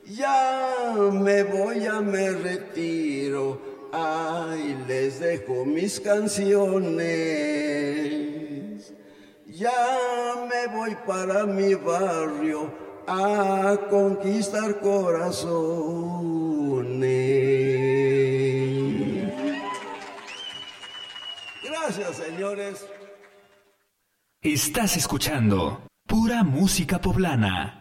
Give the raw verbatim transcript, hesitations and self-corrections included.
Ya me voy, ya me retiro. Ay, les dejo mis canciones. Ya me voy para mi barrio a conquistar corazones. Gracias, señores. Estás escuchando Pura Música Poblana.